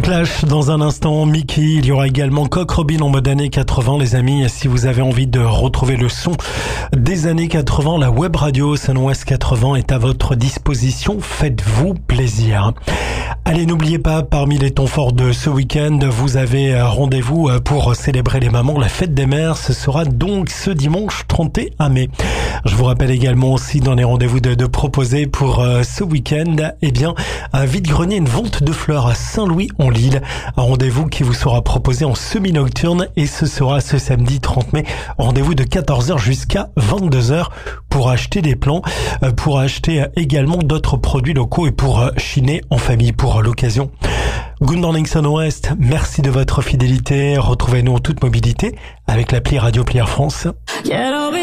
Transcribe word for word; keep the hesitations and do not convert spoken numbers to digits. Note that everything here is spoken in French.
Clash dans un instant, Mickey, il y aura également Cock Robin en mode années quatre-vingts les amis. Si vous avez envie de retrouver le son des années quatre-vingts, la web radio Sunwest quatre-vingts est à votre disposition, faites-vous plaisir. Allez, n'oubliez pas, parmi les temps forts de ce week-end, vous avez rendez-vous pour célébrer les mamans. La fête des mères, ce sera donc ce dimanche trente et un mai. Je vous rappelle également aussi dans les rendez-vous de, de proposer pour euh, ce week-end, eh bien, un vide-grenier, une vente de fleurs à Saint-Louis-en-Lille. Un rendez-vous qui vous sera proposé en semi-nocturne et ce sera ce samedi trente mai. Rendez-vous de quatorze heures jusqu'à vingt-deux heures pour acheter des plants, euh, pour acheter également d'autres produits locaux et pour euh, chiner en famille pour euh, l'occasion. Good morning Sunwest, merci de votre fidélité. Retrouvez-nous en toute mobilité avec l'appli Radio Player France.